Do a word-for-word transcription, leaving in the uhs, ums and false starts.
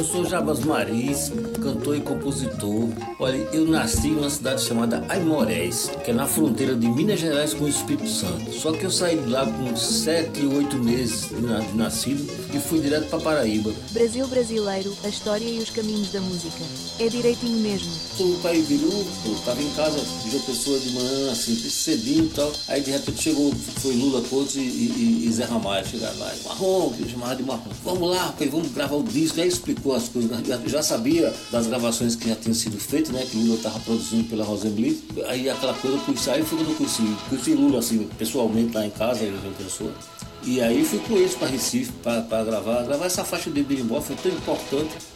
Eu sou Jabas Maris, cantor e compositor. Olha, eu nasci numa cidade chamada Aimorés, que é na fronteira de Minas Gerais com o Espírito Santo. Só que eu saí de lá com sete, oito meses de na- de nascido e fui direto para Paraíba. Brasil brasileiro, a história e os caminhos da música. É direitinho mesmo. Sou do Pai Biru, eu tava em casa de uma pessoa de manhã, assim, cedinho e tal. Aí de repente chegou, foi Lula Couto e, e, e Zé Ramalho, chegaram lá. Marrom, que eu chamava de Marrom. Vamos lá, rapaz, vamos gravar o disco. Aí explicou as coisas, já, já sabia das gravações que já tinham sido feitas, né? Que Lula estava produzindo pela Rosenblit. Aí aquela coisa, eu conheci, aí foi quando eu conheci, conheci Lula, assim, pessoalmente lá em casa, ele uma pessoa. E aí fui com eles para Recife para gravar. Gravar essa faixa de Birimbó foi tão importante